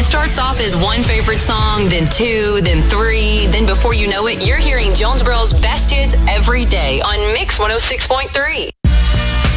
starts off as one favorite song, then two, then three. Then before you know it, you're hearing Jonesboro's best hits every day on Mix 106.3.